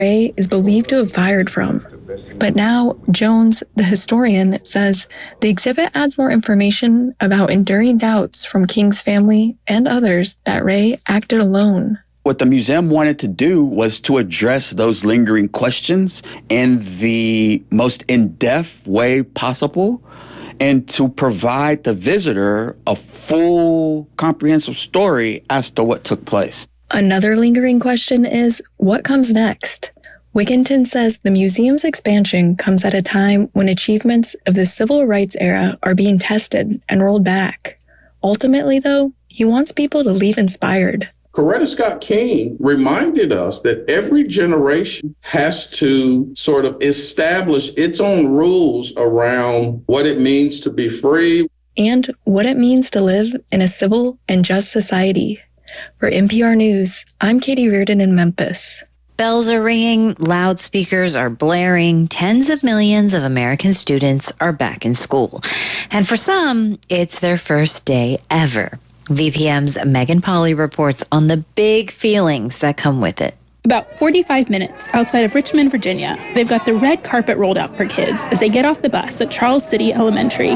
Ray is believed to have fired from. But now, Jones, the historian, says the exhibit adds more information about enduring doubts from King's family and others that Ray acted alone. What the museum wanted to do was to address those lingering questions in the most in-depth way possible and to provide the visitor a full, comprehensive story as to what took place. Another lingering question is, what comes next? Wigginton says the museum's expansion comes at a time when achievements of the civil rights era are being tested and rolled back. Ultimately, though, he wants people to leave inspired. Coretta Scott King reminded us that every generation has to sort of establish its own rules around what it means to be free. And what it means to live in a civil and just society. For NPR News, I'm Katie Reardon in Memphis. Bells are ringing, loudspeakers are blaring, tens of millions of American students are back in school. And for some, it's their first day ever. VPM's Megan Polly reports on the big feelings that come with it. About 45 minutes outside of Richmond, Virginia, they've got the red carpet rolled out for kids as they get off the bus at Charles City Elementary.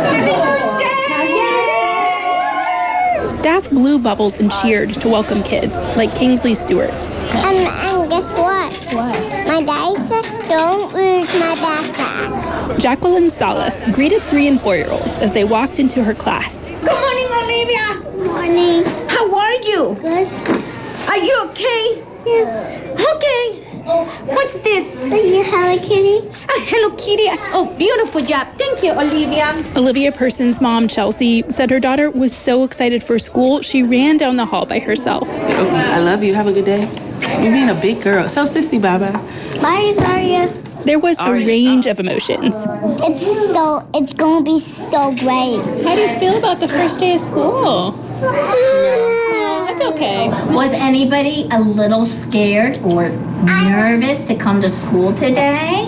Staff blew bubbles and cheered to welcome kids, like Kingsley Stewart. And guess what? What? My daddy said, don't lose my backpack. Jacqueline Salas greeted 3- and 4-year-olds as they walked into her class. Good morning, Olivia. Good morning. How are you? Good. Are you okay? Yeah. Okay. What's this? Are you Hello Kitty? Hello Kitty. Oh, beautiful job. Thank you, Olivia. Olivia Person's mom, Chelsea, said her daughter was so excited for school, she ran down the hall by herself. I love you. Have a good day. You're being a big girl. So, sissy, bye-bye. Bye, Zaria. There was a range of emotions. It's going to be so great. How do you feel about the first day of school? That's okay. Was anybody a little scared or nervous to come to school today?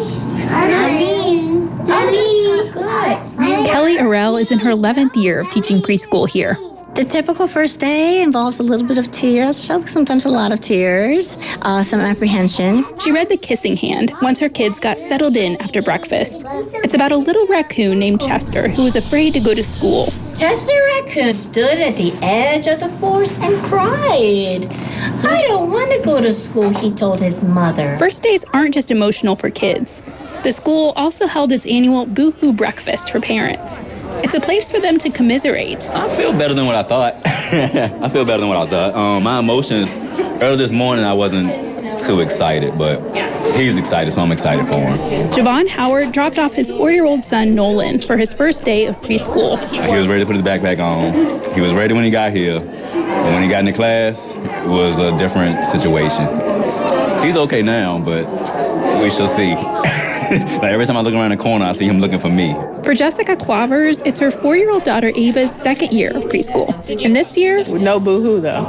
Good. Kelly Arell is in her 11th year of teaching preschool here. The typical first day involves a little bit of tears, sometimes a lot of tears, some apprehension. She read The Kissing Hand once her kids got settled in after breakfast. It's about a little raccoon named Chester who was afraid to go to school. Chester Raccoon stood at the edge of the forest and cried. I don't want to go to school, he told his mother. First days aren't just emotional for kids. The school also held its annual Boo-Hoo Breakfast for parents. It's a place for them to commiserate. I feel better than what I thought. My emotions, early this morning, I wasn't too excited, but he's excited, so I'm excited for him. Javon Howard dropped off his 4-year-old son, Nolan, for his first day of preschool. He was ready to put his backpack on. He was ready when he got here. And when he got into class, it was a different situation. He's okay now, but we shall see. Like every time I look around the corner, I see him looking for me. For Jessica Quavers, it's her 4-year-old daughter Ava's 2nd year of preschool. And this year... No boo-hoo, though.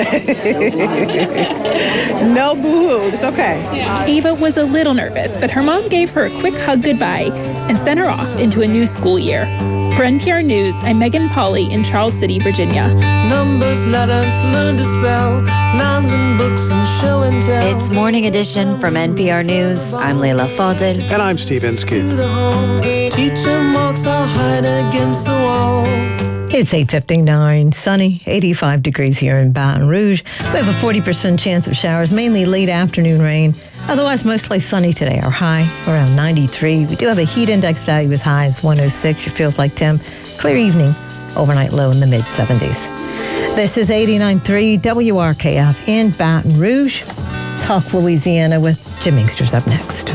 No boo-hoo. It's okay. Ava was a little nervous, but her mom gave her a quick hug goodbye and sent her off into a new school year. For NPR News, I'm Megan Polly in Charles City, Virginia. Numbers, letters, learn to spell, nouns and books and show and tell. It's Morning Edition from NPR News. I'm Leila Fadel. And I'm Steve Inskeep. Teacher marks I'll hide against the wall. It's 8:59, sunny, 85 degrees here in Baton Rouge. We have a 40% chance of showers, mainly late afternoon rain. Otherwise, mostly sunny today. Our high around 93. We do have a heat index value as high as 106. It feels like temp. Clear evening. Overnight low in the mid-70s. This is 89.3 WRKF in Baton Rouge. Talk Louisiana with Jim Inkster's up next.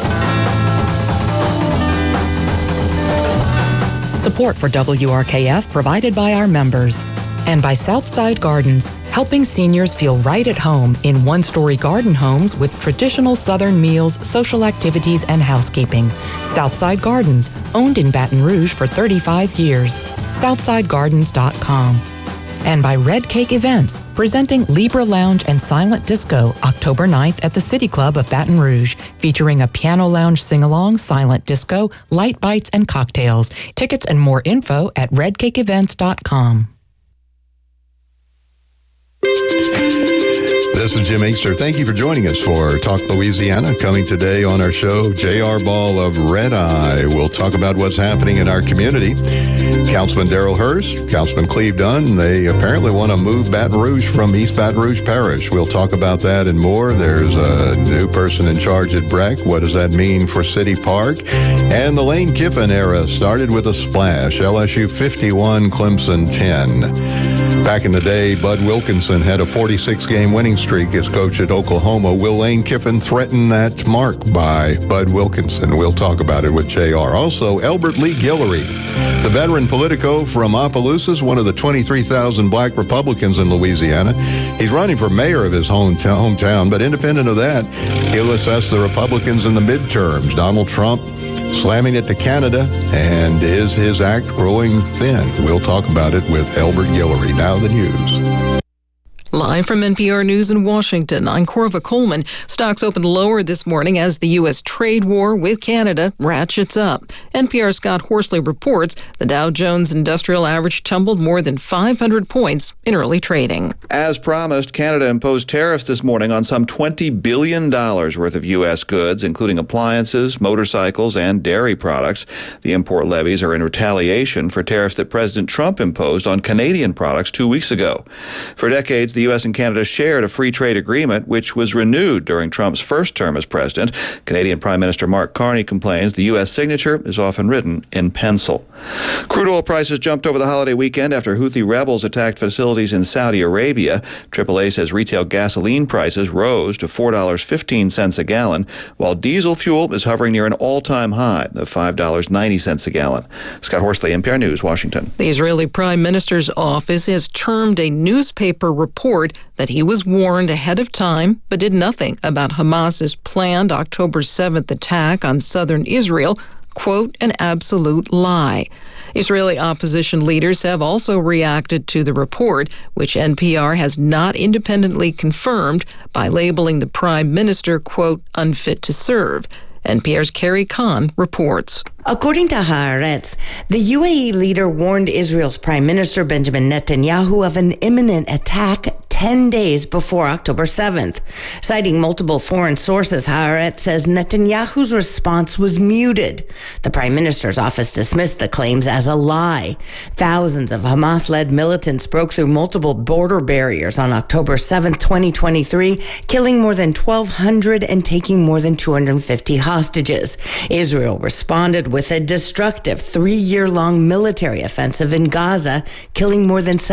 Support for WRKF provided by our members and by Southside Gardens, helping seniors feel right at home in one-story garden homes with traditional Southern meals, social activities, and housekeeping. Southside Gardens, owned in Baton Rouge for 35 years. SouthsideGardens.com. And by Red Cake Events, presenting Libra Lounge and Silent Disco October 9th at the City Club of Baton Rouge, featuring a piano lounge sing-along, silent disco, light bites, and cocktails. Tickets and more info at redcakeevents.com. The This is Jim Inkster. Thank you for joining us for Talk Louisiana. Coming today on our show, J.R. Ball of Red Eye. We'll talk about what's happening in our community. Councilman Darrell Hurst, Councilman Cleve Dunn, they apparently want to move Baton Rouge from East Baton Rouge Parish. We'll talk about that and more. There's a new person in charge at Breck. What does that mean for City Park? And the Lane Kiffin era started with a splash. LSU 51, Clemson 10. Back in the day, Bud Wilkinson had a 46-game winning streak as coach at Oklahoma. Will Lane Kiffin threaten that mark by Bud Wilkinson? We'll talk about it with JR. Also, Elbert Lee Guillory, the veteran Politico from Opelousas, one of the 23,000 black Republicans in Louisiana. He's running for mayor of his hometown, but independent of that, he'll assess the Republicans in the midterms. Donald Trump slamming it to Canada, and is his act growing thin? We'll talk about it with Elbert Guillory. Now the news. Live from NPR News in Washington, I'm Corva Coleman. Stocks opened lower this morning as the U.S. trade war with Canada ratchets up. NPR's Scott Horsley reports the Dow Jones Industrial Average tumbled more than 500 points in early trading. As promised, Canada imposed tariffs this morning on some $20 billion worth of U.S. goods, including appliances, motorcycles, and dairy products. The import levies are in retaliation for tariffs that President Trump imposed on Canadian products 2 weeks ago. For decades, the U.S. and Canada shared a free trade agreement, which was renewed during Trump's first term as president. Canadian Prime Minister Mark Carney complains the U.S. signature is often written in pencil. Crude oil prices jumped over the holiday weekend after Houthi rebels attacked facilities in Saudi Arabia. AAA says retail gasoline prices rose to $4.15 a gallon, while diesel fuel is hovering near an all-time high of $5.90 a gallon. Scott Horsley, NPR News, Washington. The Israeli Prime Minister's office has termed a newspaper report that he was warned ahead of time but did nothing about Hamas's planned October 7th attack on southern Israel, quote, an absolute lie. Israeli opposition leaders have also reacted to the report, which NPR has not independently confirmed, by labeling the prime minister, quote, unfit to serve. NPR's Carrie Kahn reports. According to Haaretz, the UAE leader warned Israel's Prime Minister Benjamin Netanyahu of an imminent attack 10 days before October 7th. Citing multiple foreign sources, Haaretz says Netanyahu's response was muted. The Prime Minister's office dismissed the claims as a lie. Thousands of Hamas-led militants broke through multiple border barriers on October 7th, 2023, killing more than 1,200 and taking more than 250 hostages. Israel responded with a destructive 3-year-long military offensive in Gaza, killing more than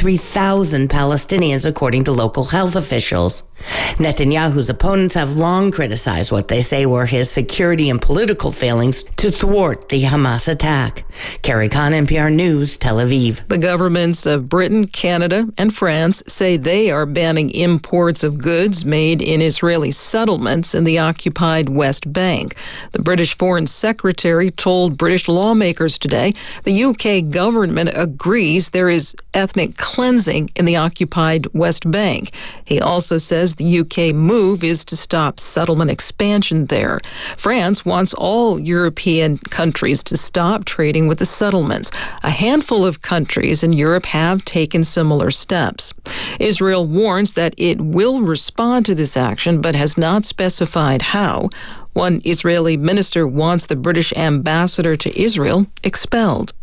73,000 Palestinians, according to local health officials. Netanyahu's opponents have long criticized what they say were his security and political failings to thwart the Hamas attack. Carrie Kahn, NPR News, Tel Aviv. The governments of Britain, Canada, and France say they are banning imports of goods made in Israeli settlements in the occupied West Bank. The British Foreign Secretary told British lawmakers today the UK government agrees there is ethnic cleansing in the occupied West Bank. He also says the UK move is to stop settlement expansion there. France wants all European countries to stop trading with the settlements. A handful of countries in Europe have taken similar steps. Israel warns that it will respond to this action, but has not specified how. One Israeli minister wants the British ambassador to Israel expelled.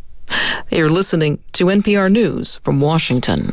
You're listening to NPR News from Washington.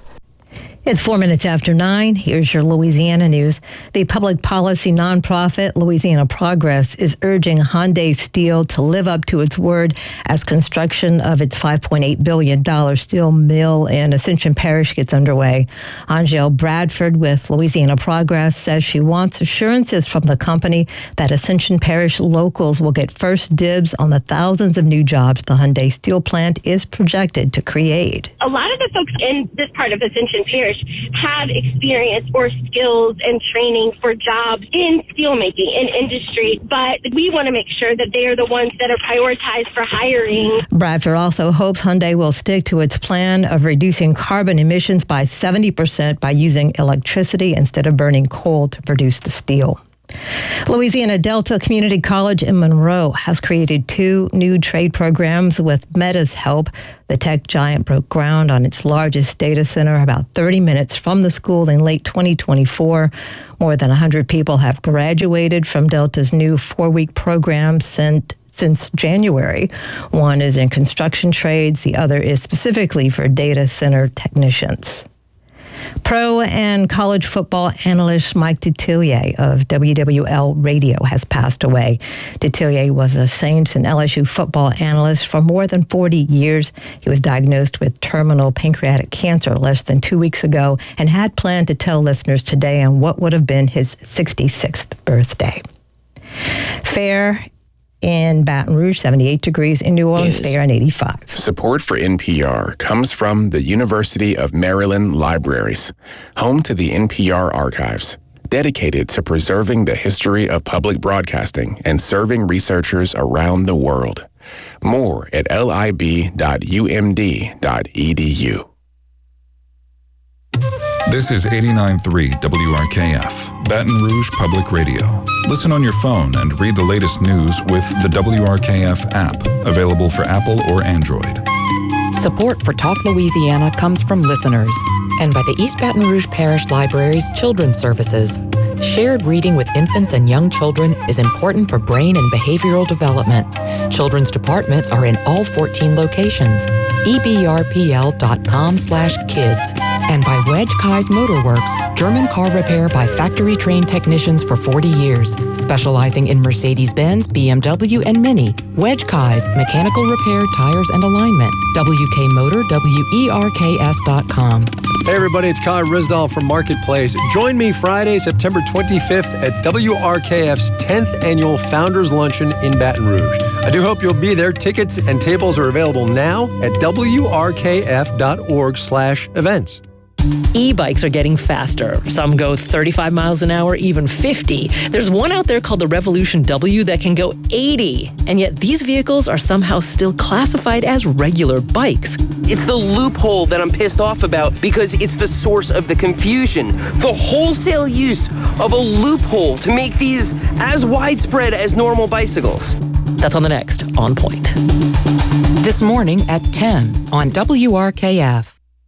It's 4 minutes after 9. Here's your Louisiana news. The public policy nonprofit Louisiana Progress is urging Hyundai Steel to live up to its word as construction of its $5.8 billion steel mill in Ascension Parish gets underway. Angel Bradford with Louisiana Progress says she wants assurances from the company that Ascension Parish locals will get first dibs on the thousands of new jobs the Hyundai Steel plant is projected to create. A lot of the folks in this part of Ascension Parish have experience or skills and training for jobs in steelmaking, in industry, but we want to make sure that they are the ones that are prioritized for hiring. Bradford also hopes Hyundai will stick to its plan of reducing carbon emissions by 70% by using electricity instead of burning coal to produce the steel. Louisiana Delta Community College in Monroe has created 2 new trade programs with Meta's help. The tech giant broke ground on its largest data center about 30 minutes from the school in late 2024. More than 100 people have graduated from Delta's new 4-week program since January. One is in construction trades. The other is specifically for data center technicians. Pro and college football analyst Mike Detillier of WWL Radio has passed away. Detillier was a Saints and LSU football analyst for more than 40 years. He was diagnosed with terminal pancreatic cancer less than 2 weeks ago and had planned to tell listeners today on what would have been his 66th birthday. Fair in Baton Rouge, 78 degrees. In New Orleans, fair and 85. Support for NPR comes from the University of Maryland Libraries, home to the NPR archives, dedicated to preserving the history of public broadcasting and serving researchers around the world. More at lib.umd.edu. This is 89.3 WRKF, Baton Rouge Public Radio. Listen on your phone and read the latest news with the WRKF app, available for Apple or Android. Support for Talk Louisiana comes from listeners and by the East Baton Rouge Parish Library's Children's Services. Shared reading with infants and young children is important for brain and behavioral development. Children's departments are in all 14 locations. ebrpl.com/kids. And by Wedge Kai's Motorworks, German car repair by factory-trained technicians for 40 years, specializing in Mercedes-Benz, BMW, and Mini. Wedge Kai's mechanical repair, tires, and alignment. WKMotor, WERKS.com. Hey everybody, it's Kai Rizdal from Marketplace. Join me Friday, September 25th at WRKF's 10th Annual Founders Luncheon in Baton Rouge. I do hope you'll be there. Tickets and tables are available now at wrkf.org/events. E-bikes are getting faster. Some go 35 miles an hour, even 50. There's one out there called the Revolution W that can go 80. And yet these vehicles are somehow still classified as regular bikes. It's the loophole that I'm pissed off about because it's the source of the confusion. The wholesale use of a loophole to make these as widespread as normal bicycles. That's on the next On Point. This morning at 10 on WRKF.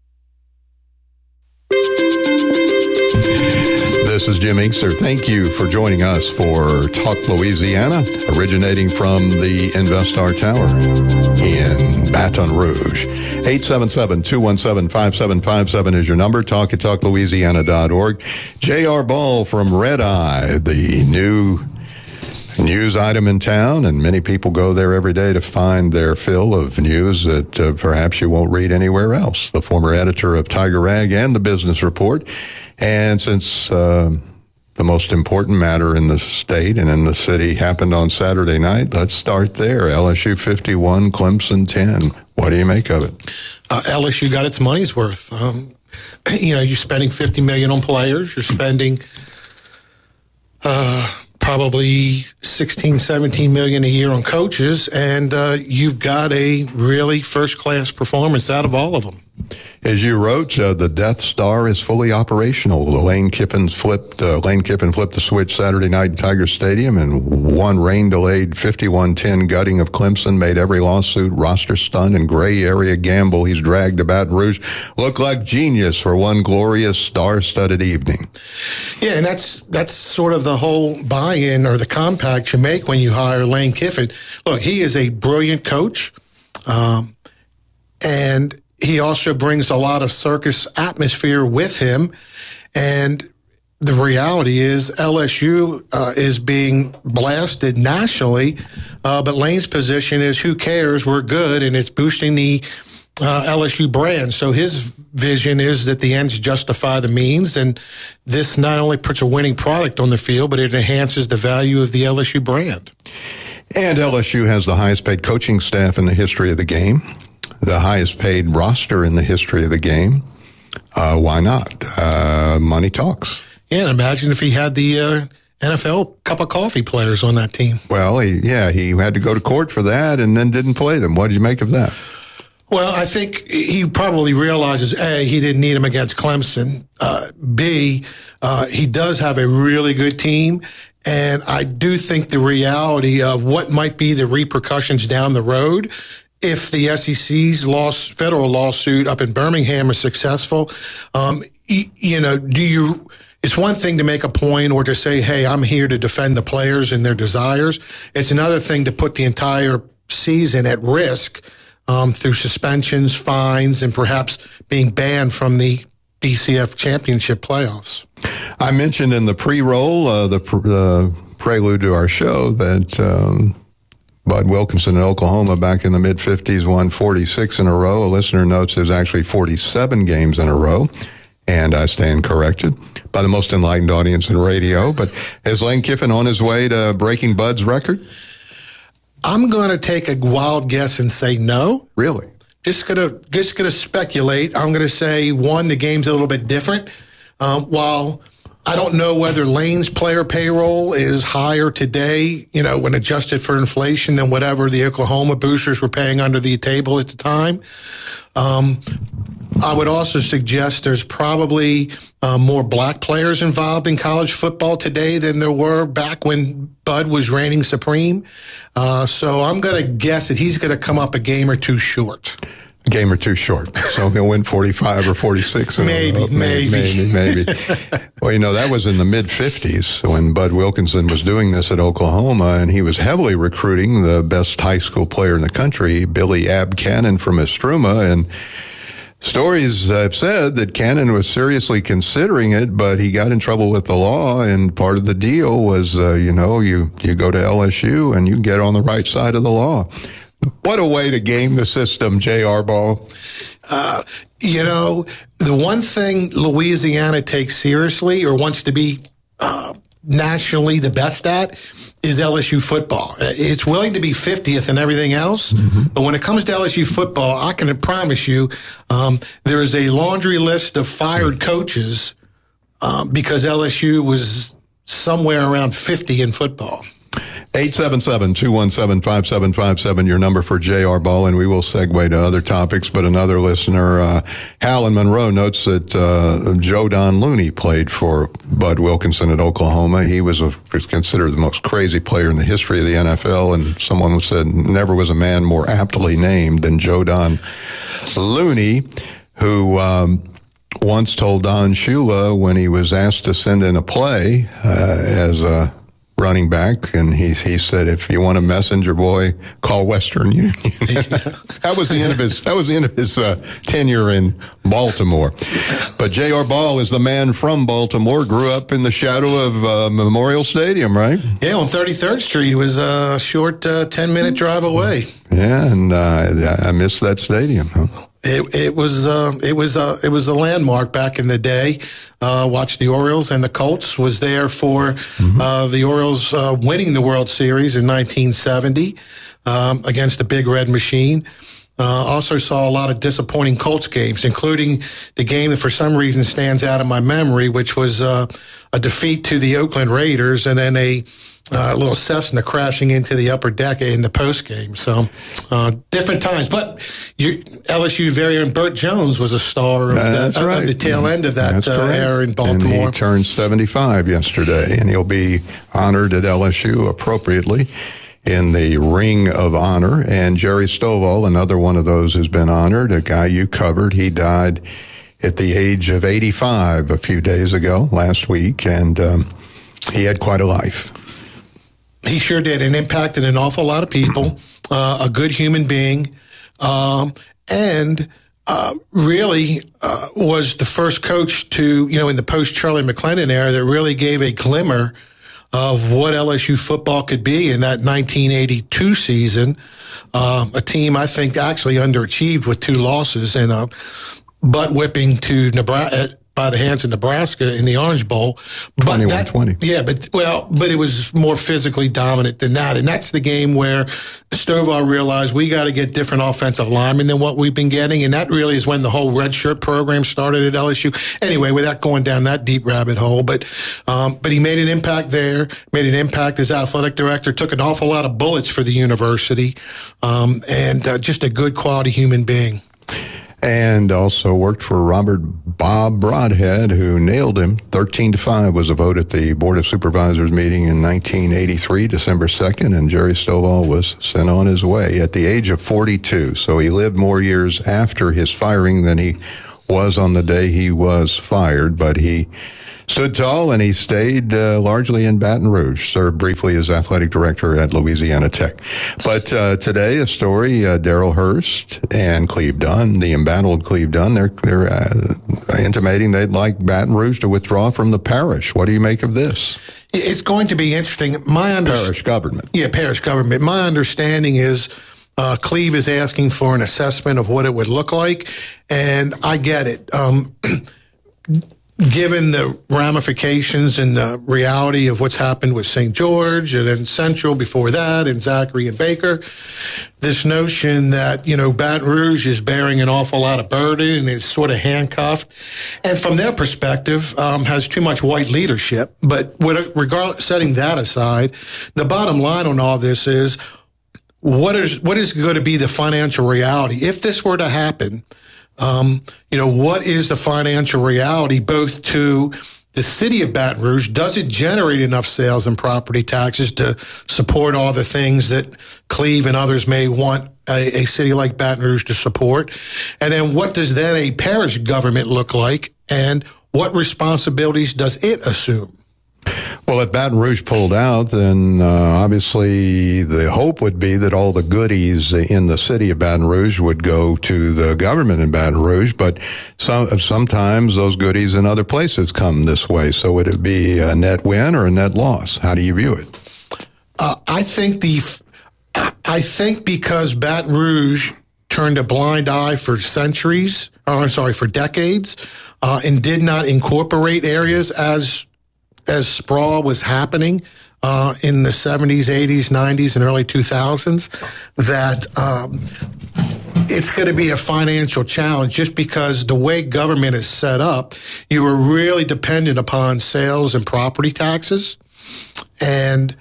This is Jim Inkster. Thank you for joining us for Talk Louisiana, originating from the Investar Tower in Baton Rouge. 877-217-5757 is your number. Talk at talklouisiana.org. J.R. Ball from Red Eye, the new news item in town, and many people go there every day to find their fill of news that perhaps you won't read anywhere else. The former editor of Tiger Rag and the Business Report. And since the most important matter in the state and in the city happened on Saturday night, let's start there. LSU 51, Clemson 10. What do you make of it? LSU got its money's worth. You're spending $50 million on players. You're spending probably $16, $17 million a year on coaches, and you've got a really first-class performance out of all of them. As you wrote, the Death Star is fully operational. Lane Kiffin flipped the switch Saturday night in Tiger Stadium, and one rain-delayed 51-10 gutting of Clemson made every lawsuit, roster stunt, and gray area gamble he's dragged to Baton Rouge look like genius for one glorious star-studded evening. Yeah, and that's sort of the whole buy-in or the compact you make when you hire Lane Kiffin. Look, he is a brilliant coach, and he also brings a lot of circus atmosphere with him. And the reality is LSU is being blasted nationally, but Lane's position is who cares, we're good, and it's boosting the LSU brand. So his vision is that the ends justify the means, and this not only puts a winning product on the field, but it enhances the value of the LSU brand. And LSU has the highest paid coaching staff in the history of the game, the highest paid roster in the history of the game. Why not? Money talks. Yeah, and imagine if he had the NFL cup of coffee players on that team. Well, he had to go to court for that and then didn't play them. What did you make of that? Well, I think he probably realizes, A, he didn't need him against Clemson. B, he does have a really good team. And I do think the reality of what might be the repercussions down the road if the SEC's federal lawsuit up in Birmingham is successful, it's one thing to make a point or to say, hey, I'm here to defend the players and their desires. It's another thing to put the entire season at risk through suspensions, fines, and perhaps being banned from the BCF championship playoffs. I mentioned in the pre-roll, the prelude to our show, that Bud Wilkinson in Oklahoma back in the mid-50s won 46 in a row. A listener notes there's actually 47 games in a row, and I stand corrected by the most enlightened audience in radio. But is Lane Kiffin on his way to breaking Bud's record? I'm going to take a wild guess and say no. Really? Just gonna speculate. I'm going to say, one, the game's a little bit different. While I don't know whether Lane's player payroll is higher today, when adjusted for inflation, than whatever the Oklahoma boosters were paying under the table at the time. I would also suggest there's probably more black players involved in college football today than there were back when Bud was reigning supreme. So I'm going to guess that he's going to come up a game or two short. A game or two short. So he'll win 45 or 46. Maybe. Well, that was in the mid-50s when Bud Wilkinson was doing this at Oklahoma, and he was heavily recruiting the best high school player in the country, Billy Ab Cannon from Estruma, and stories have said that Cannon was seriously considering it, but he got in trouble with the law, and part of the deal was, you go to LSU and you get on the right side of the law. What a way to game the system, J.R. Ball. The one thing Louisiana takes seriously or wants to be nationally the best at is LSU football. It's willing to be 50th in everything else, but when it comes to LSU football, I can promise you there is a laundry list of fired coaches because LSU was somewhere around 50 in football. 877-217-5757, your number for J.R. Ball, and we will segue to other topics. But another listener, Hal in Monroe, notes that Joe Don Looney played for Bud Wilkinson at Oklahoma. He was considered the most crazy player in the history of the NFL, and someone said never was a man more aptly named than Joe Don Looney, who once told Don Shula when he was asked to send in a play as a running back, and he said, if you want a messenger boy, call Western Union. That was the end of his tenure in Baltimore. But J.R. Ball is the man from Baltimore, grew up in the shadow of Memorial Stadium, right? Yeah, on 33rd Street. It was a short 10-minute drive away. Yeah, and I miss that stadium. Huh? It was a landmark back in the day. Watched the Orioles and the Colts. Was there for the Orioles winning the World Series in 1970 against the Big Red Machine. Also saw a lot of disappointing Colts games, including the game that for some reason stands out in my memory, which was a defeat to the Oakland Raiders and then a little Cessna crashing into the upper deck in the post game. So different times. But LSU very own Burt Jones was a star of the tail end of that era in Baltimore. And he turned 75 yesterday, and he'll be honored at LSU appropriately in the Ring of Honor. And Jerry Stovall, another one of those who's been honored, a guy you covered. He died at the age of 85 a few days ago, last week, and he had quite a life. He sure did, and impacted an awful lot of people, a good human being, and really was the first coach to, in the post-Charlie McClendon era that really gave a glimmer of what LSU football could be in that 1982 season. A team, I think, actually underachieved with 2 losses and a butt-whipping to Nebraska by the hands of Nebraska in the Orange Bowl. 21-20. Yeah, but it was more physically dominant than that. And that's the game where Stovall realized we got to get different offensive linemen than what we've been getting. And that really is when the whole red shirt program started at LSU. Anyway, without going down that deep rabbit hole, but he made an impact there, made an impact as athletic director, took an awful lot of bullets for the university, and just a good quality human being. and also worked for Robert Bob Broadhead, who nailed him. 13-5 was a vote at the Board of Supervisors meeting in 1983, December 2nd, and Jerry Stovall was sent on his way at the age of 42. So he lived more years after his firing than he was on the day he was fired, but he stood tall, and he stayed largely in Baton Rouge, served briefly as athletic director at Louisiana Tech. But today, a story, Darrell Hurst and Cleve Dunn, the embattled Cleve Dunn, they're intimating they'd like Baton Rouge to withdraw from the parish. What do you make of this? It's going to be interesting. Parish government. Yeah, parish government. My understanding is Cleve is asking for an assessment of what it would look like, and I get it. Given the ramifications and the reality of what's happened with St. George and then Central before that and Zachary and Baker, this notion that, Baton Rouge is bearing an awful lot of burden and is sort of handcuffed, and from their perspective, has too much white leadership. But regardless, setting that aside, the bottom line on all this is, what is going to be the financial reality? If this were to happen, what is the financial reality both to the city of Baton Rouge? Does it generate enough sales and property taxes to support all the things that Cleve and others may want a city like Baton Rouge to support? And then what does then a parish government look like, and what responsibilities does it assume? Well, if Baton Rouge pulled out, then obviously the hope would be that all the goodies in the city of Baton Rouge would go to the government in Baton Rouge, but sometimes those goodies in other places come this way. So would it be a net win or a net loss? How do you view it? I think because Baton Rouge turned a blind eye for decades, and did not incorporate areas as sprawl was happening in the 70s, 80s, 90s, and early 2000s, that it's going to be a financial challenge just because the way government is set up, you are really dependent upon sales and property taxes. And,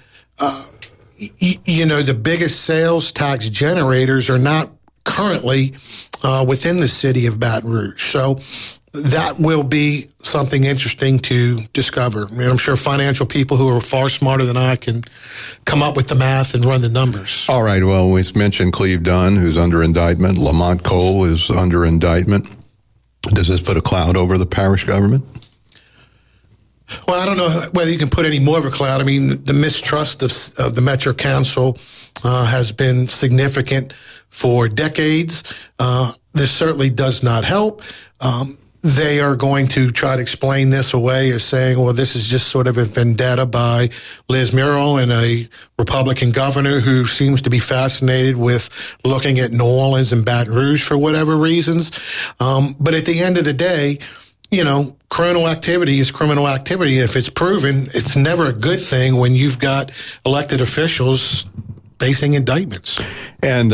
the biggest sales tax generators are not currently within the city of Baton Rouge. So that will be something interesting to discover. I'm sure financial people who are far smarter than I can come up with the math and run the numbers. All right. Well, we mentioned Cleve Dunn, who's under indictment. Lamont Cole is under indictment. Does this put a cloud over the parish government? Well, I don't know whether you can put any more of a cloud. I mean, the mistrust of the Metro Council has been significant for decades. This certainly does not help. They are going to try to explain this away as saying, well, this is just sort of a vendetta by Liz Muriel and a Republican governor who seems to be fascinated with looking at New Orleans and Baton Rouge for whatever reasons. But at the end of the day, criminal activity is criminal activity. If it's proven, it's never a good thing when you've got elected officials facing indictments. And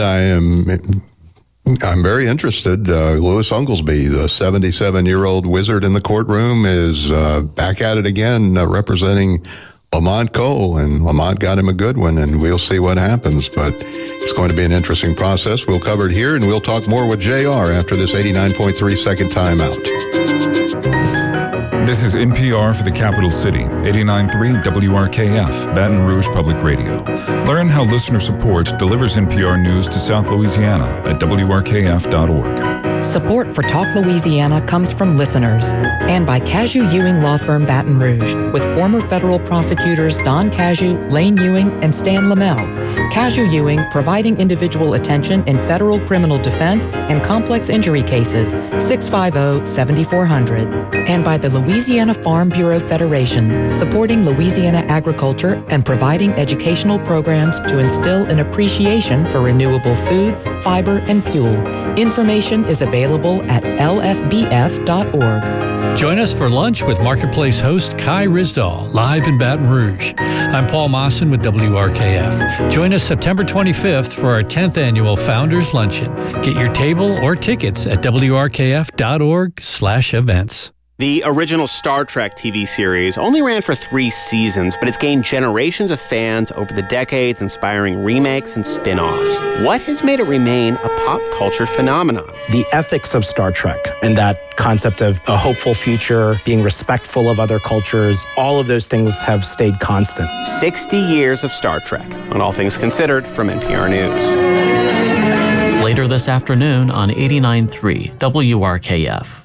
I'm very interested. Louis Unglesby, the 77-year-old wizard in the courtroom, is back at it again, representing Lamont Cole, and Lamont got him a good one, and we'll see what happens. But it's going to be an interesting process. We'll cover it here, and we'll talk more with JR after this 89.3 second timeout. This is NPR for the capital city, 89.3 WRKF, Baton Rouge Public Radio. Learn how listener support delivers NPR news to South Louisiana at WRKF.org. Support for Talk Louisiana comes from listeners and by Cashew Ewing Law Firm Baton Rouge, with former federal prosecutors Don Cashew, Lane Ewing, and Stan Lamel. Cashew Ewing providing individual attention in federal criminal defense and complex injury cases, 650-7400. And by the Louisiana Farm Bureau Federation, supporting Louisiana agriculture and providing educational programs to instill an appreciation for renewable food, fiber, and fuel. Information is available at lfbf.org. Join us for lunch with Marketplace host Kai Risdahl, live in Baton Rouge. I'm Paul Mawson with WRKF. Join us September 25th for our 10th annual Founders Luncheon. Get your table or tickets at wrkf.org/events. The original Star Trek TV series only ran for 3 seasons, but it's gained generations of fans over the decades, inspiring remakes and spin-offs. What has made it remain a pop culture phenomenon? The ethics of Star Trek and that concept of a hopeful future, being respectful of other cultures, all of those things have stayed constant. 60 years of Star Trek, on All Things Considered from NPR News. Later this afternoon on 89.3 WRKF.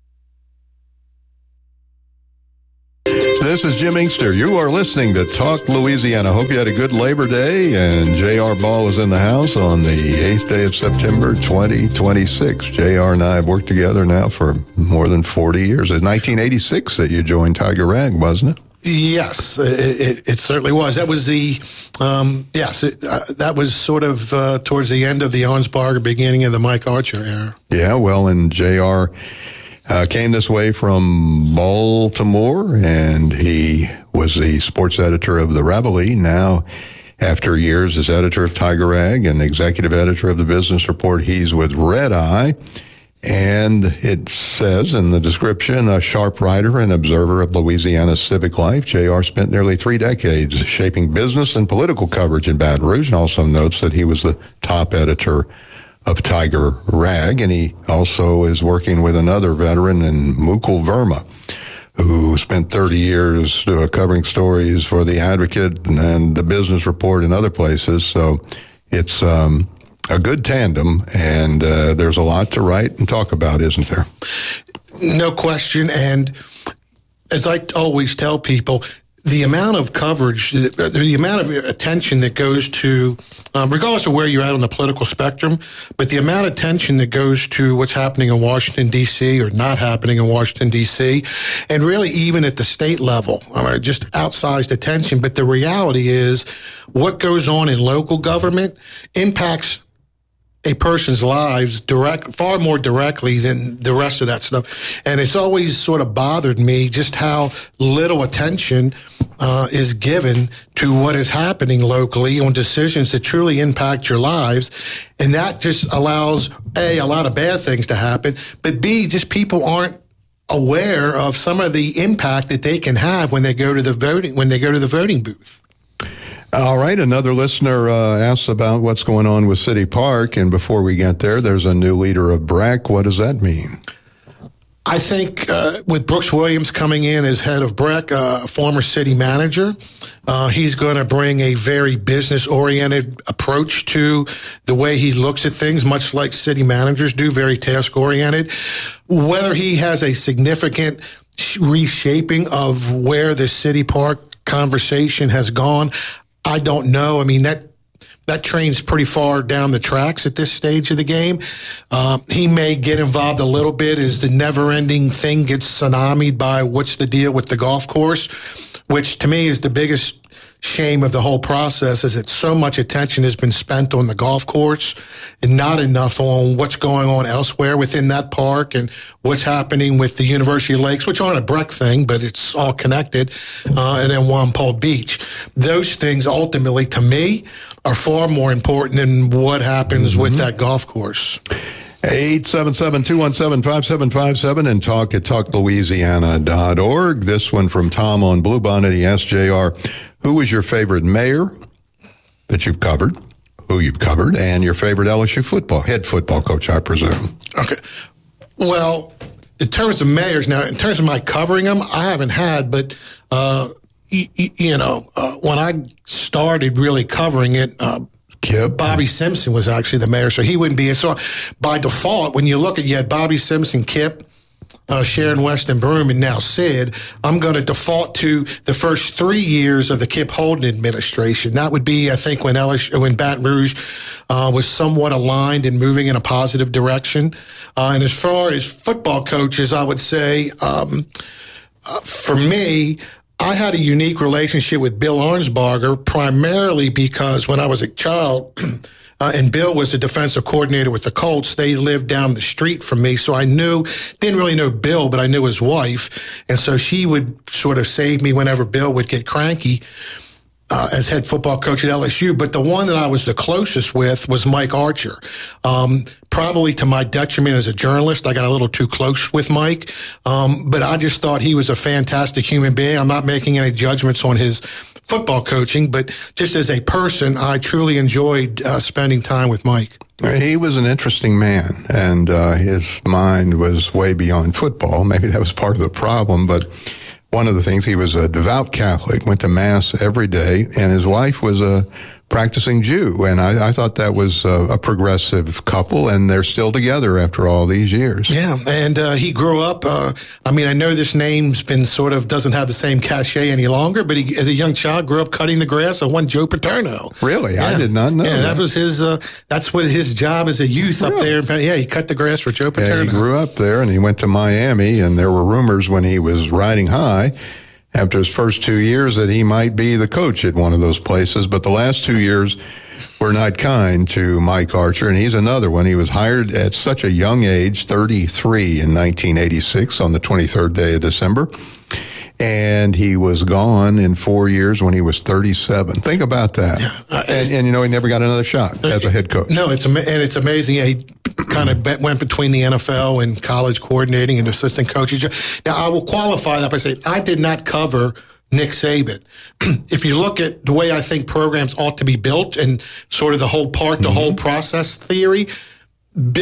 This is Jim Inkster. You are listening to Talk Louisiana. Hope you had a good Labor Day, and J.R. Ball is in the house on the 8th day of September, 2026. J.R. and I have worked together now for more than 40 years. It's 1986 that you joined Tiger Rag, wasn't it? Yes, it certainly was. That was that was sort of towards the end of the Arnsparger, beginning of the Mike Archer era. Yeah, well, and J.R. came this way from Baltimore, and he was the sports editor of the Reveille. Now, after years as editor of Tiger Rag and executive editor of the Business Report, he's with Red Eye. And it says in the description, a sharp writer and observer of Louisiana's civic life, J.R. spent nearly 3 decades shaping business and political coverage in Baton Rouge, and also notes that he was the top editor of Tiger Rag, and he also is working with another veteran in Mukul Verma, who spent 30 years covering stories for The Advocate and the Business Report and other places. So it's a good tandem, and there's a lot to write and talk about, isn't there? No question. And as I always tell people, the amount of coverage, the amount of attention that goes to, regardless of where you're at on the political spectrum, but the amount of attention that goes to what's happening in Washington, D.C. or not happening in Washington, D.C., and really even at the state level, just outsized attention. But the reality is what goes on in local government impacts a person's lives far more directly than the rest of that stuff. And it's always sort of bothered me just how little attention is given to what is happening locally on decisions that truly impact your lives. And that just allows, A, a lot of bad things to happen, but B, just people aren't aware of some of the impact that they can have when they go to the voting booth. All right, another listener asks about what's going on with City Park, and before we get there, there's a new leader of BRAC. What does that mean? I think with Brooks Williams coming in as head of BRAC, a former city manager, he's going to bring a very business-oriented approach to the way he looks at things, much like city managers do, very task-oriented. Whether he has a significant reshaping of where the City Park conversation has gone, I don't know. I mean, that train's pretty far down the tracks at this stage of the game. He may get involved a little bit as the never-ending thing gets tsunamied by what's the deal with the golf course, which to me is the biggest shame of the whole process, is that so much attention has been spent on the golf course and not enough on what's going on elsewhere within that park and what's happening with the University of Lakes, which aren't a BRAC thing, but it's all connected, and then Wampole Beach. Those things ultimately, to me, are far more important than what happens with that golf course. 877-217-5757 and talk at talklouisiana.org. This one from Tom on Bluebonnet. He asked JR, who was your favorite mayor that you've covered, who you've covered, and your favorite LSU head football coach, I presume? Okay. Well, in terms of mayors, now, in terms of my covering them, I haven't had, but, when I started really covering it, Bobby Simpson was actually the mayor, so he wouldn't be. So by default, when you look at, you had Bobby Simpson, Kip, Sharon Weston Broome, and now Sid, I'm going to default to the first 3 years of the Kip Holden administration. That would be, I think, when Baton Rouge was somewhat aligned and moving in a positive direction. And as far as football coaches, I would say, for me, I had a unique relationship with Bill Arnsparger, primarily because when I was a child, and Bill was the defensive coordinator with the Colts, they lived down the street from me. So I didn't really know Bill, but I knew his wife. And so she would sort of save me whenever Bill would get cranky. as head football coach at LSU, but the one that I was the closest with was Mike Archer. Probably to my detriment as a journalist, I got a little too close with Mike, but I just thought he was a fantastic human being. I'm not making any judgments on his football coaching, but just as a person, I truly enjoyed spending time with Mike. He was an interesting man, and his mind was way beyond football. Maybe that was part of the problem, but one of the things, he was a devout Catholic, went to Mass every day, and his wife was a practicing Jew. And I thought that was a progressive couple, and they're still together after all these years. Yeah, and he grew up, I know this name's been doesn't have the same cachet any longer, but he, as a young child, grew up cutting the grass of one Joe Paterno. Really? Yeah. I did not know that. That was his, that's what his job as a youth up there. Yeah, he cut the grass for Joe Paterno. Yeah, he grew up there, and he went to Miami, and there were rumors when he was riding high after his first 2 years that he might be the coach at one of those places. But the last 2 years were not kind to Mike Archer, and he's another one. He was hired at such a young age, 33 in 1986 on the 23rd day of December. And he was gone in 4 years when he was 37. Think about that. Yeah. And he never got another shot as a head coach. No, it's amazing. He kind of went between the NFL and college coordinating and assistant coaches. Now, I will qualify that by saying I did not cover Nick Saban. If you look at the way I think programs ought to be built and sort of the whole process theory, Nick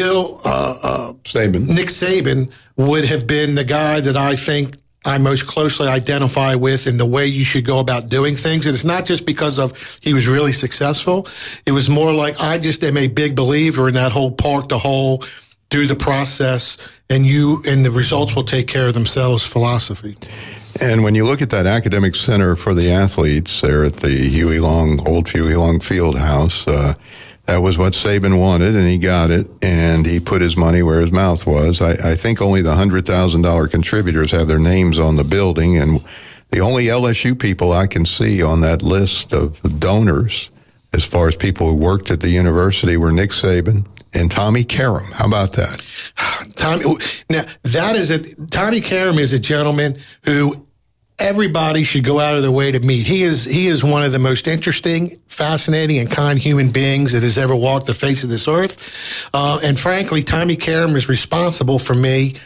Saban would have been the guy that I think I most closely identify with in the way you should go about doing things. And it's not just because of he was really successful. It was more like I just am a big believer in that whole park the whole, do the process, and the results will take care of themselves philosophy. And when you look at that academic center for the athletes there at the old Huey Long Field House, that was what Saban wanted, and he got it, and he put his money where his mouth was. I think only the $100,000 contributors have their names on the building, and the only LSU people I can see on that list of donors, as far as people who worked at the university, were Nick Saban and Tommy Karam. How about that? Tommy Karam is a gentleman who everybody should go out of their way to meet. He is one of the most interesting, fascinating, and kind human beings that has ever walked the face of this earth. And frankly, Tommy Karam is responsible for me.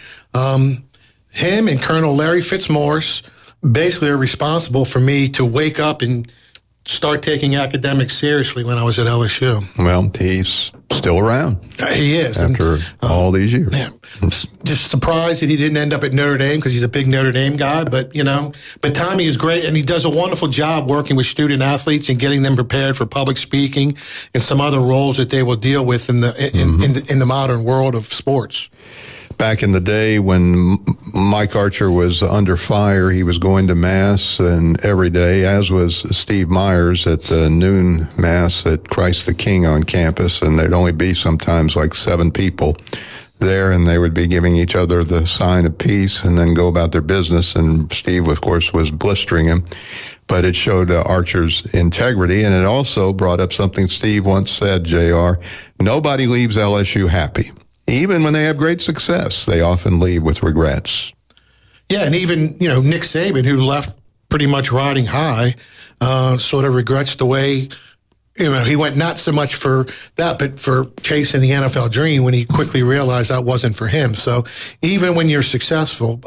Him and Colonel Larry Fitzmaurice basically are responsible for me to wake up and start taking academics seriously when I was at LSU. Well, he's still around. He is. After all these years. Yeah. Just surprised that he didn't end up at Notre Dame because he's a big Notre Dame guy. But Tommy is great, and he does a wonderful job working with student athletes and getting them prepared for public speaking and some other roles that they will deal with in the modern world of sports. Back in the day when Mike Archer was under fire, he was going to Mass and every day, as was Steve Myers at the noon Mass at Christ the King on campus, and there'd only be sometimes like 7 people there, and they would be giving each other the sign of peace and then go about their business, and Steve, of course, was blistering him. But it showed Archer's integrity, and it also brought up something Steve once said, JR, nobody leaves LSU happy. Even when they have great success, they often leave with regrets. Yeah, and even, Nick Saban, who left pretty much riding high, sort of regrets the way, he went not so much for that, but for chasing the NFL dream when he quickly realized that wasn't for him. So even when you're successful,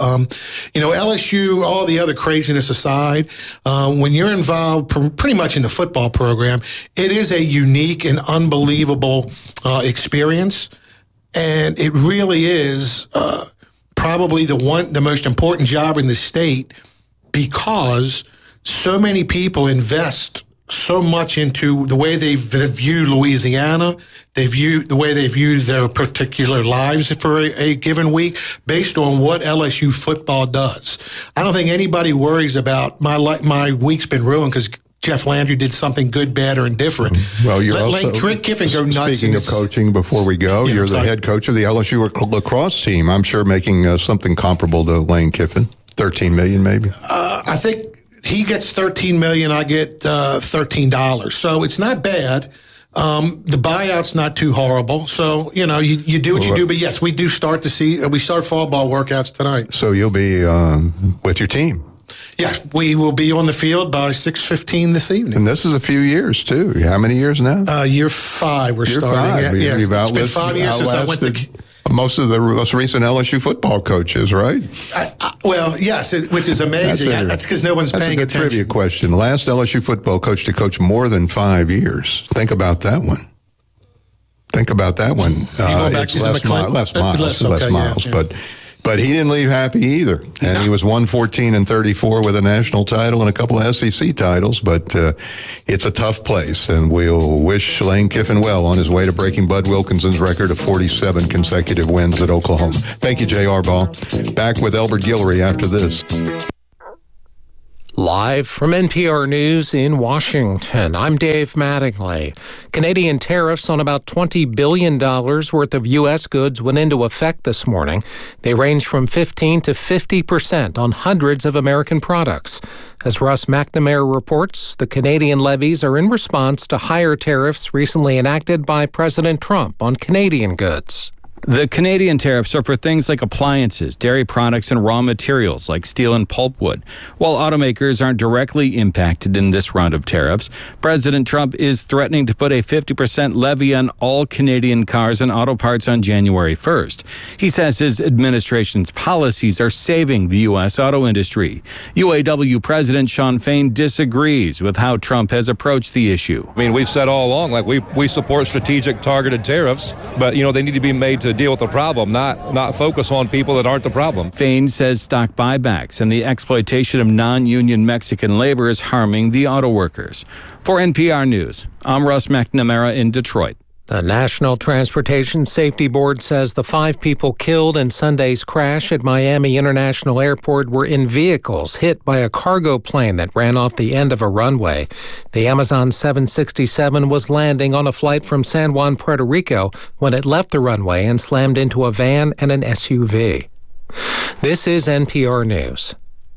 LSU, all the other craziness aside, when you're involved pretty much in the football program, it is a unique and unbelievable experience. And it really is probably the most important job in the state because so many people invest so much into the way they view Louisiana, the way they view their particular lives for a given week based on what LSU football does. I don't think anybody worries about my week's been ruined because Jeff Landry did something good, bad, or indifferent. Well, you're Lane Kiffin go nuts. Speaking of coaching, before we go, you're the head coach of the LSU lacrosse team. I'm sure making something comparable to Lane Kiffin, $13 million maybe. I think he gets $13 million. I get $13. So it's not bad. The buyout's not too horrible. So, you do what you do. But yes, we do start fall ball workouts tonight. So you'll be with your team. Yeah, we will be on the field by 6:15 this evening. And this is a few years, too. How many years now? Year 5 we're starting. Five. Yeah, We've it's been 5 years since I went to... Most of the most recent LSU football coaches, right? Well, yes, which is amazing. That's because no one's paying attention. attention. Trivia question. The last LSU football coach to coach more than 5 years. Think about that one. It's less miles. Yeah. But he didn't leave happy either. And he was 114-34 with a national title and a couple of SEC titles. But it's a tough place. And we'll wish Lane Kiffin well on his way to breaking Bud Wilkinson's record of 47 consecutive wins at Oklahoma. Thank you, J.R. Ball. Back with Elbert Guillory after this. Live from NPR News in Washington, I'm Dave Mattingly. Canadian tariffs on about $20 billion worth of U.S. goods went into effect this morning. They range from 15 to 50% on hundreds of American products. As Russ McNamara reports, the Canadian levies are in response to higher tariffs recently enacted by President Trump on Canadian goods. The Canadian tariffs are for things like appliances, dairy products, and raw materials like steel and pulpwood. While automakers aren't directly impacted in this round of tariffs, President Trump is threatening to put a 50% levy on all Canadian cars and auto parts on January 1st. He says his administration's policies are saving the U.S. auto industry. UAW President Shawn Fain disagrees with how Trump has approached the issue. I mean, we've said all along, we support strategic targeted tariffs, but, they need to be made to deal with the problem, not focus on people that aren't the problem. Fain says stock buybacks and the exploitation of non-union Mexican labor is harming the auto workers. For NPR News, I'm Russ McNamara in Detroit. The National Transportation Safety Board says the 5 people killed in Sunday's crash at Miami International Airport were in vehicles hit by a cargo plane that ran off the end of a runway. The Amazon 767 was landing on a flight from San Juan, Puerto Rico, when it left the runway and slammed into a van and an SUV. This is NPR News.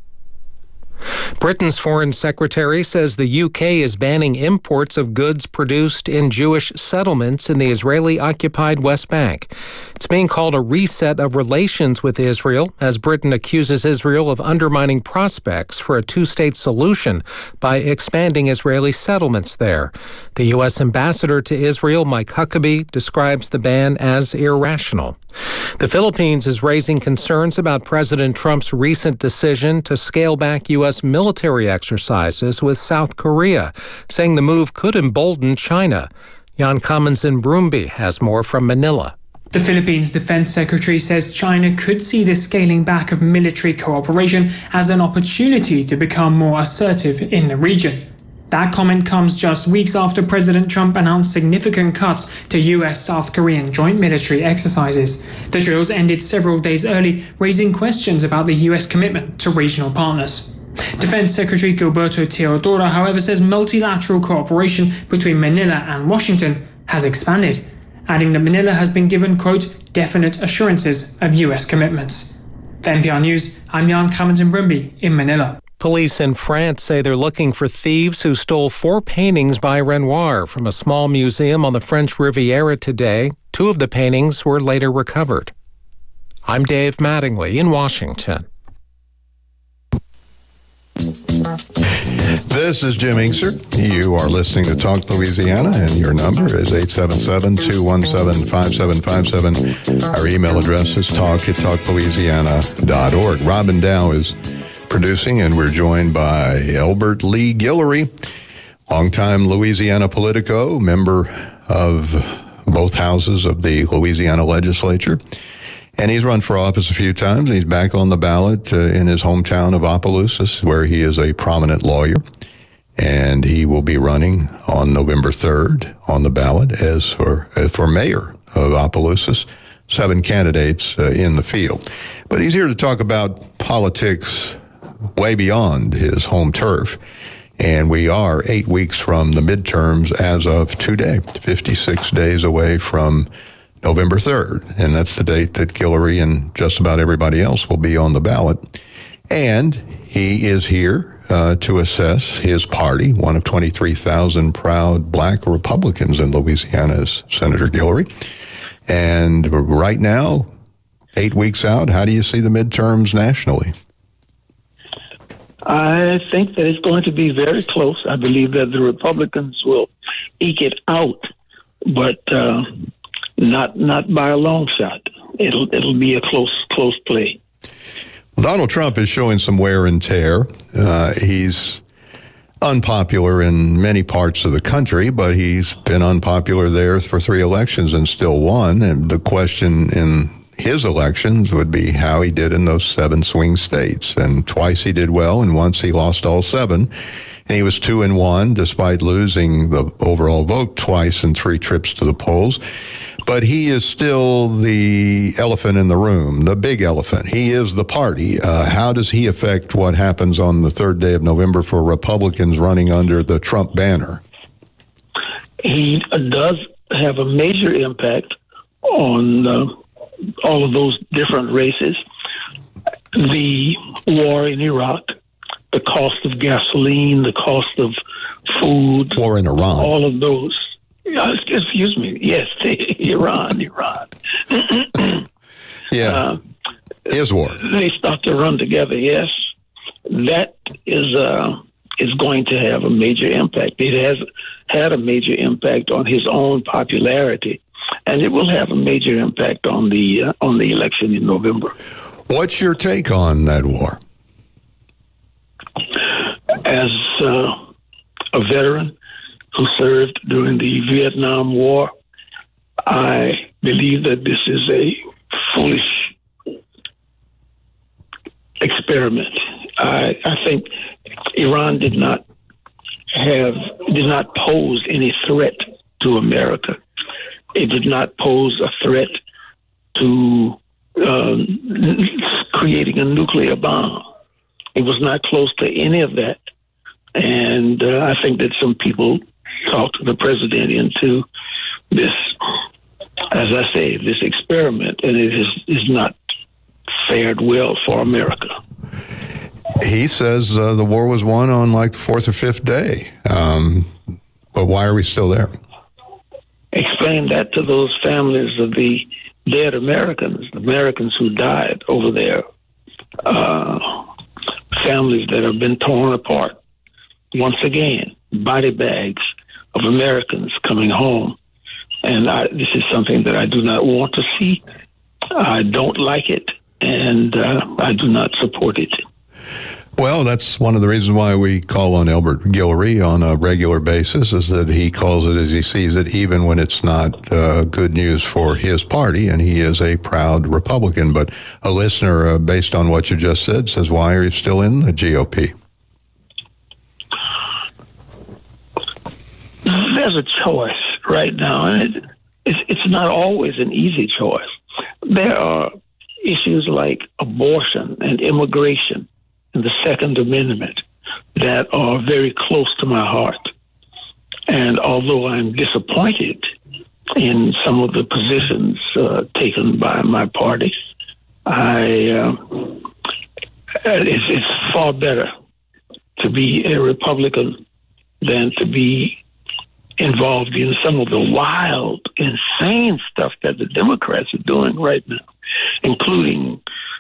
Britain's foreign secretary says the UK is banning imports of goods produced in Jewish settlements in the Israeli-occupied West Bank. It's being called a reset of relations with Israel as Britain accuses Israel of undermining prospects for a two-state solution by expanding Israeli settlements there. The U.S. ambassador to Israel, Mike Huckabee, describes the ban as irrational. The Philippines is raising concerns about President Trump's recent decision to scale back U.S. military exercises with South Korea, saying the move could embolden China. Jan Cummins in Brumby has more from Manila. The Philippines Defense Secretary says China could see the scaling back of military cooperation as an opportunity to become more assertive in the region. That comment comes just weeks after President Trump announced significant cuts to U.S.-South Korean joint military exercises. The drills ended several days early, raising questions about the U.S. commitment to regional partners. Defense Secretary Gilberto Teodoro, however, says multilateral cooperation between Manila and Washington has expanded, adding that Manila has been given, quote, definite assurances of U.S. commitments. For NPR News, I'm Jan Cummins in Brumby in Manila. Police in France say they're looking for thieves who stole 4 paintings by Renoir from a small museum on the French Riviera today. 2 of the paintings were later recovered. I'm Dave Mattingly in Washington. This is Jim Inkster. You are listening to Talk Louisiana, and your number is 877-217-5757. Our email address is talk@talklouisiana.org. Robin Dow is producing, and we're joined by Elbert Lee Guillory, longtime Louisiana Politico, member of both houses of the Louisiana legislature. And he's run for office a few times. He's back on the ballot in his hometown of Opelousas, where he is a prominent lawyer. And he will be running on November 3rd on the ballot as for mayor of Opelousas. 7 candidates in the field. But he's here to talk about politics way beyond his home turf. And we are 8 weeks from the midterms as of today, 56 days away from November 3rd. And that's the date that Guillory and just about everybody else will be on the ballot. And he is here to assess his party. One of 23,000 proud black Republicans in Louisiana is Senator Guillory. And right now, 8 weeks out, how do you see the midterms nationally? I think that it's going to be very close. I believe that the Republicans will eke it out, but not by a long shot. It'll be a close play. Donald Trump is showing some wear and tear. He's unpopular in many parts of the country, but he's been unpopular there for 3 elections and still won. And the question in his elections would be how he did in those 7 swing states. And twice he did well, and once he lost all 7. And he was 2-1, despite losing the overall vote twice in 3 trips to the polls. But he is still the elephant in the room, the big elephant. He is the party. How does he affect what happens on the 3rd day of November for Republicans running under the Trump banner? He does have a major impact on all of those different races. The war in Iraq, the cost of gasoline, the cost of food. War in Iran. All of those. Excuse me. Yes, Iran. Yeah. His war. They start to run together. Yes, that is going to have a major impact. It has had a major impact on his own popularity, and it will have a major impact on the election in November. What's your take on that war? As a veteran who served during the Vietnam War, I believe that this is a foolish experiment. I think Iran did not pose any threat to America. It did not pose a threat to creating a nuclear bomb. It was not close to any of that. And I think that some people talked the president into this, as I say, this experiment, and it is not fared well for America. He says the war was won on like the 4th or 5th day. But why are we still there? Explain that to those families of the dead Americans who died over there. Families that have been torn apart. Once again, body bags of Americans coming home. And this is something that I do not want to see. I don't like it, and I do not support it. Well, that's one of the reasons why we call on Elbert Guillory on a regular basis, is that he calls it as he sees it, even when it's not good news for his party, and he is a proud Republican. But a listener, based on what you just said, says, why are you still in the GOP? There's a choice right now, and it's not always an easy choice. There are issues like abortion and immigration and the Second Amendment that are very close to my heart. And although I'm disappointed in some of the positions taken by my party, it's far better to be a Republican than to be involved in some of the wild, insane stuff that the Democrats are doing right now, including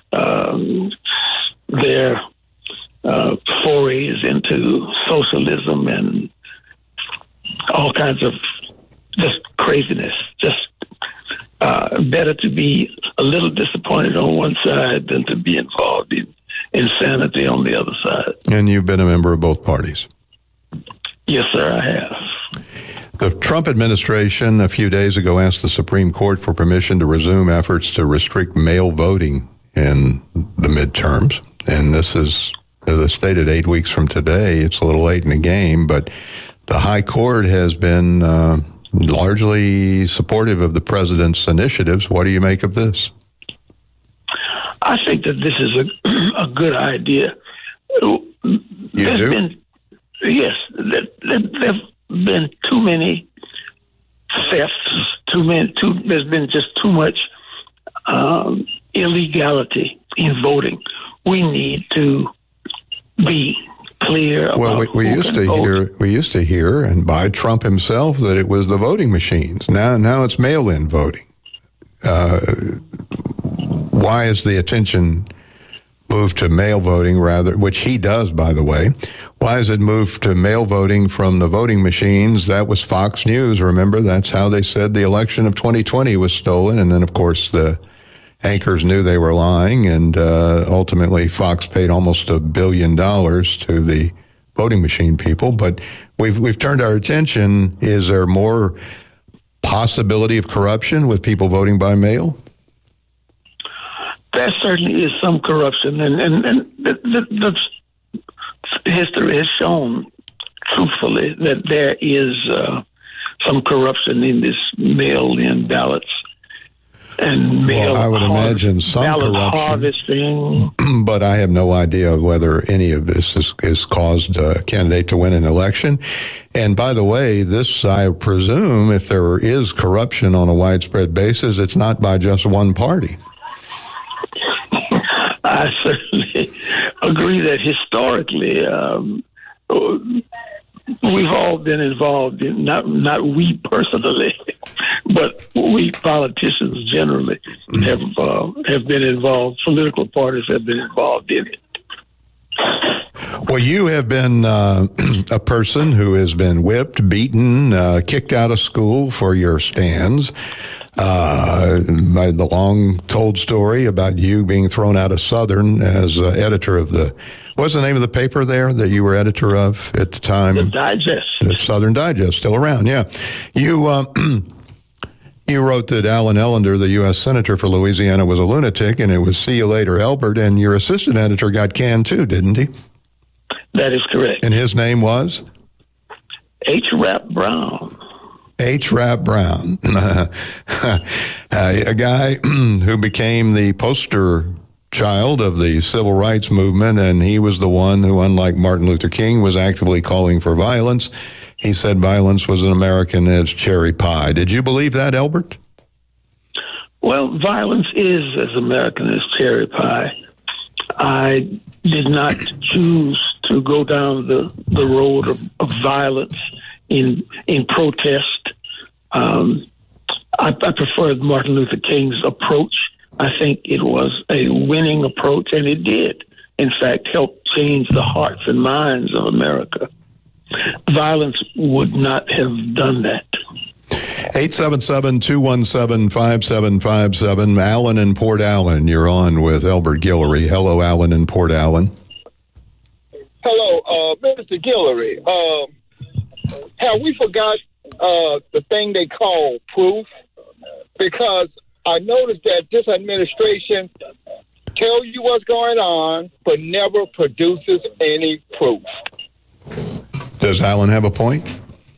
their forays into socialism and all kinds of just craziness. Just better to be a little disappointed on one side than to be involved in insanity on the other side. And you've been a member of both parties. Yes, sir, I have. The Trump administration a few days ago asked the Supreme Court for permission to resume efforts to restrict mail voting in the midterms. And this is, as I stated, 8 weeks from today. It's a little late in the game, but the High Court has been largely supportive of the president's initiatives. What do you make of this? I think that this is a good idea. Yes, there have been too many thefts, there's been just too much illegality in voting. We need to be clear about Well, we used to hear, and by Trump himself, that it was the voting machines. Now it's mail-in voting. Why is the attention moved to mail voting rather, which he does, by the way. Why is it moved to mail voting from the voting machines? That was Fox News, remember? That's how they said the election of 2020 was stolen. And then, of course, the anchors knew they were lying, and ultimately Fox paid almost $1 billion to the voting machine people. But we've turned our attention. Is there more possibility of corruption with people voting by mail? There certainly is some corruption, and the history has shown truthfully that there is some corruption in this mail-in ballots. And I would imagine some corruption, harvesting. But I have no idea whether any of this has caused a candidate to win an election. And by the way, this, I presume, if there is corruption on a widespread basis, it's not by just one party. I certainly agree that historically we've all been involved in, not we personally, but we politicians generally have been involved. Political parties have been involved in it. Well, you have been a person who has been whipped, beaten, kicked out of school for your stands. The long-told story about you being thrown out of Southern as editor of what's the name of the paper there that you were editor of at the time? The Digest. The Southern Digest, still around, yeah. You you wrote that Alan Ellender, the U.S. Senator for Louisiana, was a lunatic, and it was see you later, Elbert, and your assistant editor got canned too, didn't he? That is correct. And his name was? H. Rap Brown. H. Rap Brown, a guy who became the poster child of the civil rights movement, and he was the one who, unlike Martin Luther King, was actively calling for violence. He said violence was as American as cherry pie. Did you believe that, Elbert? Well, violence is as American as cherry pie. I did not choose to go down the road of violence in protest. I preferred Martin Luther King's approach. I think it was a winning approach, and it did, in fact, help change the hearts and minds of America. Violence would not have done that. 877-217-5757. Allen in Port Allen, you're on with Elbert Guillory. Hello, Allen in Port Allen. Hello, Mr. Guillory. Have we forgot the thing they call proof? Because I noticed that this administration tells you what's going on, but never produces any proof. Does Allen have a point?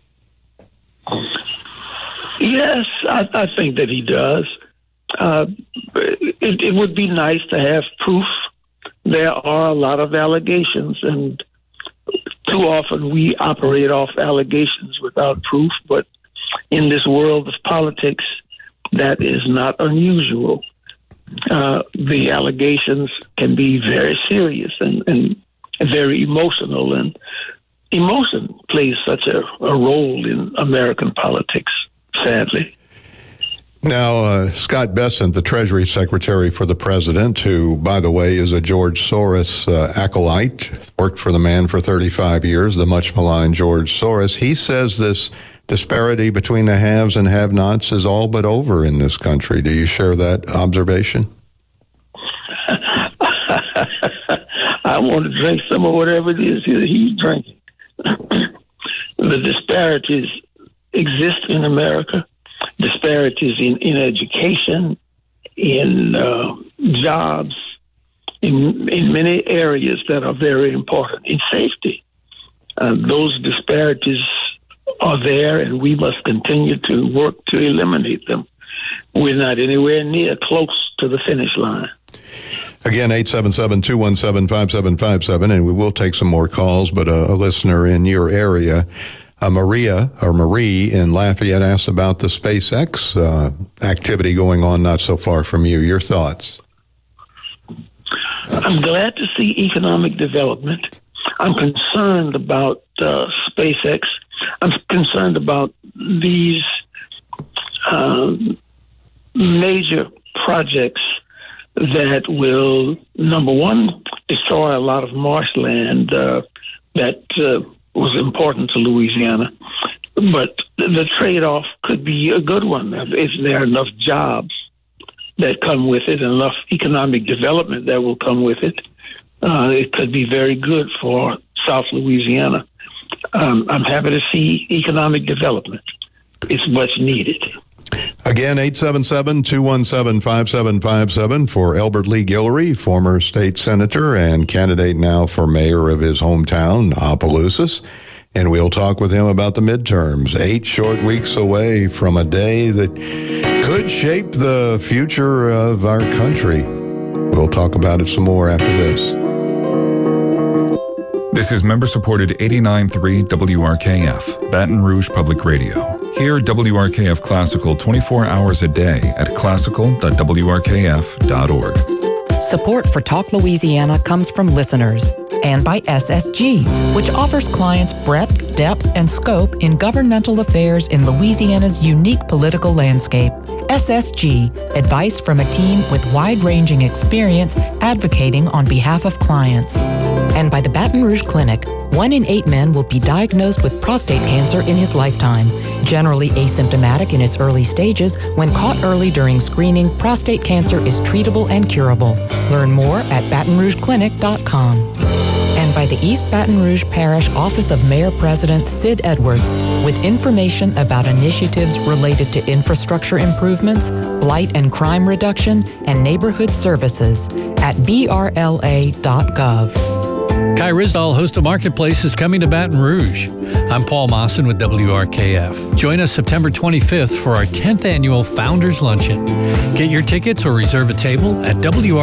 Yes, I think that he does. It would be nice to have proof. There are a lot of allegations, and too often we operate off allegations without proof, but in this world of politics, that is not unusual. The allegations can be very serious and very emotional, and emotion plays such a role in American politics, sadly. Now, Scott Bessent, the Treasury Secretary for the President, who, by the way, is a George Soros acolyte, worked for the man for 35 years, the much maligned George Soros, he says this disparity between the haves and have-nots is all but over in this country. Do you share that observation? I want to drink some of whatever it is he's drinking. The disparities exist in America. Disparities in education, in jobs, in many areas that are very important. In safety, those disparities are there, and we must continue to work to eliminate them. We're not anywhere near close to the finish line. Again, 877-217-5757, and we will take some more calls, but a listener in your area, Marie in Lafayette, asked about the SpaceX activity going on not so far from you. Your thoughts? I'm glad to see economic development. I'm concerned about SpaceX. I'm concerned about these major projects that will, number one, destroy a lot of marshland that was important to Louisiana. But the trade-off could be a good one if there are enough jobs that come with it, enough economic development that will come with it. It could be very good for South Louisiana. I'm happy to see economic development. It's much needed. Again, 877-217-5757 for Elbert Lee Guillory, former state senator and candidate now for mayor of his hometown, Opelousas. And we'll talk with him about the midterms, 8 short weeks away from a day that could shape the future of our country. We'll talk about it some more after this. This is member-supported 89.3 WRKF, Baton Rouge Public Radio. Hear WRKF Classical 24 hours a day at classical.wrkf.org. Support for Talk Louisiana comes from listeners and by SSG, which offers clients breadth, depth, and scope in governmental affairs in Louisiana's unique political landscape. SSG, advice from a team with wide-ranging experience advocating on behalf of clients. And by the Baton Rouge Clinic, 1 in 8 men will be diagnosed with prostate cancer in his lifetime. Generally asymptomatic in its early stages, when caught early during screening, prostate cancer is treatable and curable. Learn more at BatonRougeClinic.com. And by the East Baton Rouge Parish Office of Mayor President Sid Edwards, with information about initiatives related to infrastructure improvements, blight and crime reduction, and neighborhood services at brla.gov. Kai Ryssdal, host of Marketplace, is coming to Baton Rouge. I'm Paul Mawson with WRKF. Join us September 25th for our 10th annual Founders Luncheon. Get your tickets or reserve a table at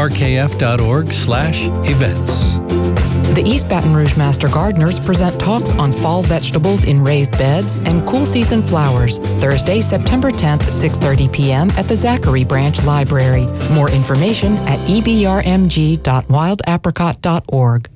wrkf.org/events. The East Baton Rouge Master Gardeners present talks on fall vegetables in raised beds and cool season flowers, Thursday, September 10th, 6:30 p.m. at the Zachary Branch Library. More information at ebrmg.wildapricot.org.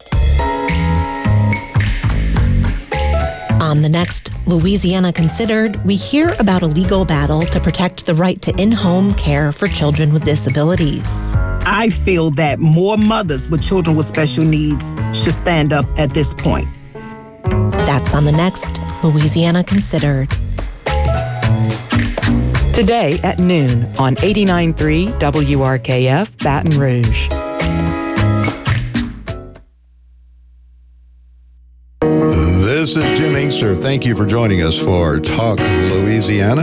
On the next Louisiana Considered, we hear about a legal battle to protect the right to in-home care for children with disabilities. I feel that more mothers with children with special needs should stand up at this point. That's on the next Louisiana Considered. Today at noon on 89.3 WRKF Baton Rouge. This is Jim Inkster. Thank you for joining us for Talk Louisiana,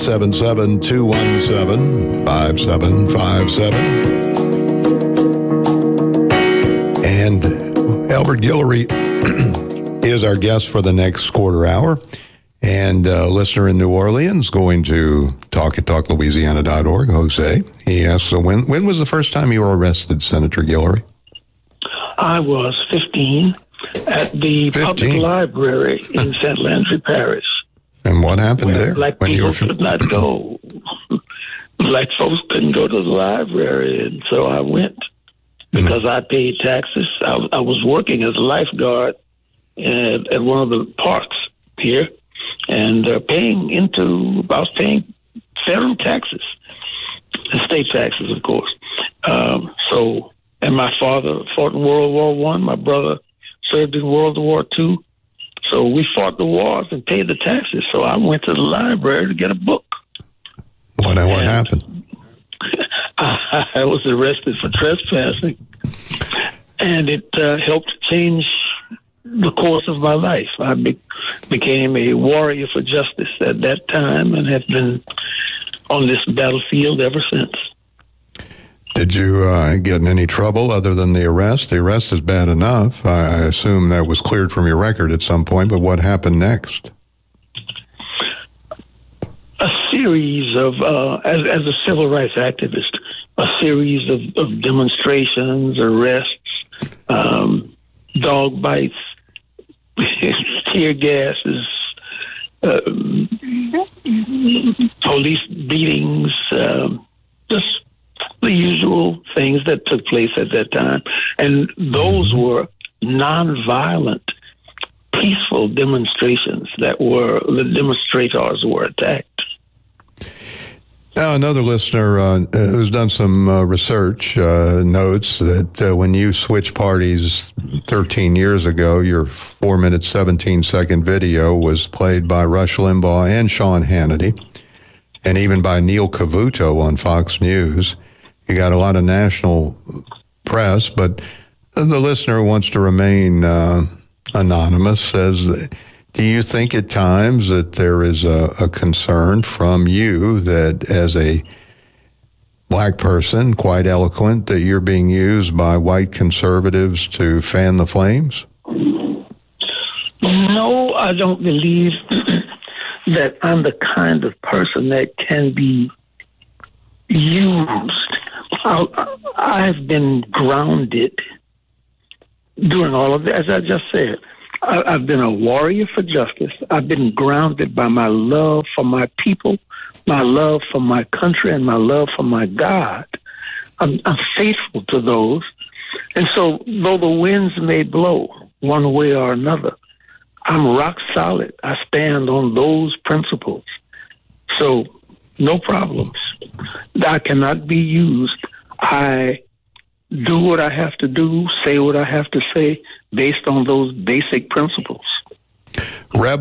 877-217-5757. And Elbert Guillory is our guest for the next quarter hour. And a listener in New Orleans going to talk at talklouisiana.org, Jose. He asks, when was the first time you were arrested, Senator Guillory? I was 15 at the public library in St. Landry Parish. And what happened there? Black people could not go. Black folks couldn't go to the library, and so I went because I paid taxes. I was working as a lifeguard at one of the parks here, and paying federal taxes, and state taxes, of course. And my father fought in World War I. My brother served in World War II. So we fought the wars and paid the taxes. So I went to the library to get a book. What happened? I was arrested for trespassing, and it helped change the course of my life. I became a warrior for justice at that time and have been on this battlefield ever since. Did you get in any trouble other than the arrest? The arrest is bad enough. I assume that was cleared from your record at some point, but what happened next? A series of, as a civil rights activist, a series of demonstrations, arrests, dog bites, tear gases, police beatings, just the usual things that took place at that time. And those were nonviolent, peaceful demonstrations the demonstrators were attacked. Now, another listener who's done some research notes that when you switched parties 13 years ago, your 4-minute, 17-second video was played by Rush Limbaugh and Sean Hannity, and even by Neil Cavuto on Fox News. You got a lot of national press, but the listener wants to remain anonymous, says, do you think at times that there is a concern from you that as a black person, quite eloquent, that you're being used by white conservatives to fan the flames? No, I don't believe that I'm the kind of person that can be used. I've been grounded during all of this, as I just said. I've been a warrior for justice. I've been grounded by my love for my people, my love for my country, and my love for my God. I'm faithful to those. And so, though the winds may blow one way or another, I'm rock solid. I stand on those principles. So, no problems. I cannot be used. I do what I have to do, say what I have to say, based on those basic principles. Rebel